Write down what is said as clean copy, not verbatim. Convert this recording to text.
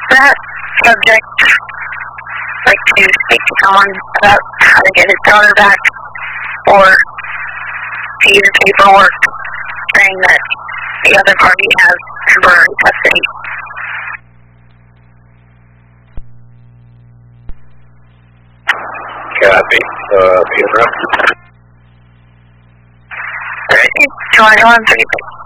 that subject like to speak to someone about how to get his daughter back, or to use paperwork saying that the other party has temporary custody? Copy. Peter Brown. 21, 33.